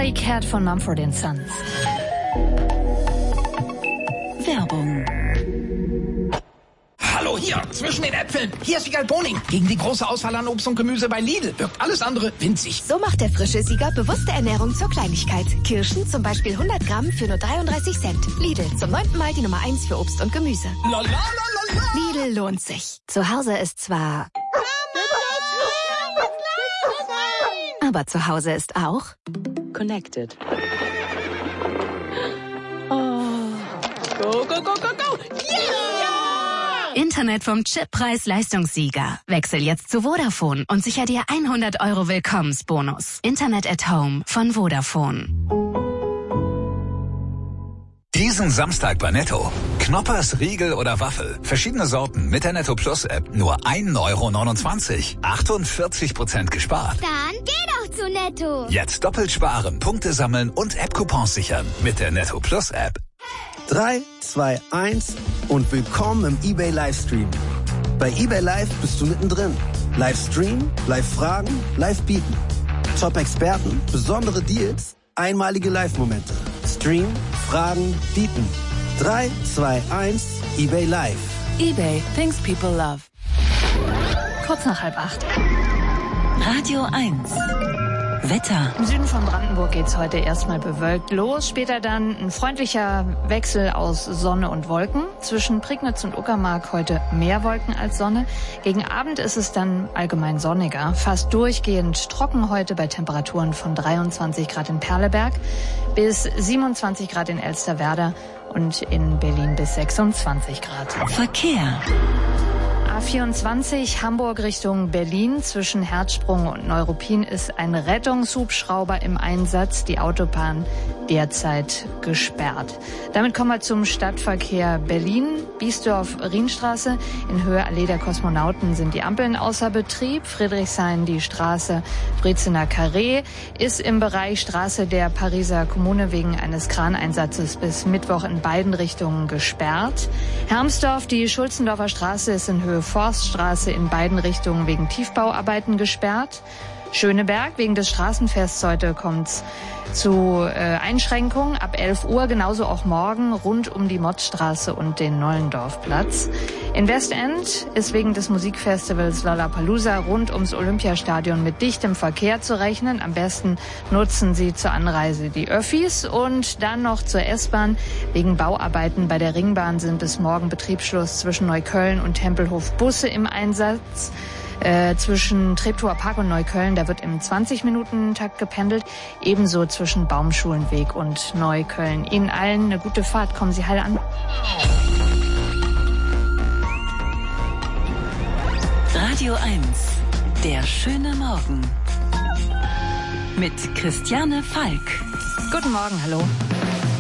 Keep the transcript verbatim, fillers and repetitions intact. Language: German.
Alley Cat von Mumford and Sons. Werbung. Hallo hier, zwischen den Äpfeln. Hier ist Wiegald Boning. Gegen die große Auswahl an Obst und Gemüse bei Lidl wirkt alles andere winzig. So macht der frische Sieger bewusste Ernährung zur Kleinigkeit. Kirschen zum Beispiel hundert Gramm für nur dreiunddreißig Cent. Lidl, zum neunten Mal die Nummer eins für Obst und Gemüse. La, la, la, la, la. Lidl lohnt sich. Zu Hause ist zwar... Aber zu Hause ist auch... Connected. Oh. Go, go, go, go, go. Yeah! Internet vom Chippreis-Leistungssieger. Wechsel jetzt zu Vodafone und sicher dir hundert Euro Willkommensbonus. Internet at Home von Vodafone. Diesen Samstag bei Netto. Knoppers, Riegel oder Waffel. Verschiedene Sorten mit der Netto Plus App. Nur ein Euro neunundzwanzig. achtundvierzig Prozent gespart. Dann geh doch zu Netto. Jetzt doppelt sparen, Punkte sammeln und App-Coupons sichern mit der Netto Plus App. drei, zwei, eins und willkommen im eBay Livestream. Bei eBay Live bist du mittendrin. Livestream, Live-Fragen, Live-Bieten. Top-Experten, besondere Deals, einmalige Live-Momente. Stream, Fragen, Bieten. drei, zwei, eins, eBay Live. eBay, things people love. Kurz nach halb acht. Radio eins. Wetter. Im Süden von Brandenburg geht's heute erstmal bewölkt los. Später dann ein freundlicher Wechsel aus Sonne und Wolken. Zwischen Prignitz und Uckermark heute mehr Wolken als Sonne. Gegen Abend ist es dann allgemein sonniger. Fast durchgehend trocken heute bei Temperaturen von dreiundzwanzig Grad in Perleberg bis siebenundzwanzig Grad in Elsterwerda und in Berlin bis sechsundzwanzig Grad. Verkehr. A vierundzwanzig Hamburg Richtung Berlin. Zwischen Herzsprung und Neuruppin ist ein Rettungshubschrauber im Einsatz. Die Autobahn derzeit gesperrt. Damit kommen wir zum Stadtverkehr Berlin. Biesdorf-Rienstraße. In Höhe Allee der Kosmonauten sind die Ampeln außer Betrieb. Friedrichshain die Straße Brezener Carré ist im Bereich Straße der Pariser Kommune wegen eines Kraneinsatzes bis Mittwoch in beiden Richtungen gesperrt. Hermsdorf, die Schulzendorfer Straße ist in Höhe Forststraße in beiden Richtungen wegen Tiefbauarbeiten gesperrt. Schöneberg, wegen des Straßenfests heute kommt's zu äh, Einschränkungen ab elf Uhr, genauso auch morgen rund um die Motzstraße und den Nollendorfplatz. In Westend ist wegen des Musikfestivals Lollapalooza rund ums Olympiastadion mit dichtem Verkehr zu rechnen. Am besten nutzen Sie zur Anreise die Öffis und dann noch zur S-Bahn. Wegen Bauarbeiten bei der Ringbahn sind bis morgen Betriebsschluss zwischen Neukölln und Tempelhof Busse im Einsatz. Äh, zwischen Treptower Park und Neukölln, da wird im zwanzig-Minuten-Takt gependelt. Ebenso zwischen Baumschulenweg und Neukölln. Ihnen allen eine gute Fahrt. Kommen Sie heil an. Radio eins. Der schöne Morgen. Mit Christiane Falk. Guten Morgen, hallo.